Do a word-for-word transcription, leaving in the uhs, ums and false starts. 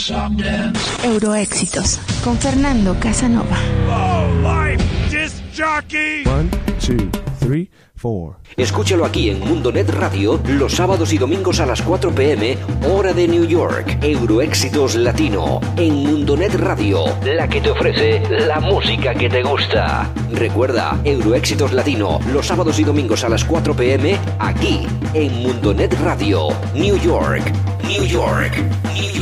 Euroéxitos con Fernando Casanova. One, two, three, four. Escúchalo aquí en Mundonet Radio los sábados y domingos a las cuatro pe eme, hora de New York. Euroéxitos Latino en Mundonet Radio, la que te ofrece la música que te gusta. Recuerda, Euroéxitos Latino los sábados y domingos a las cuatro pe eme, aquí en Mundonet Radio, New York, New York, New York.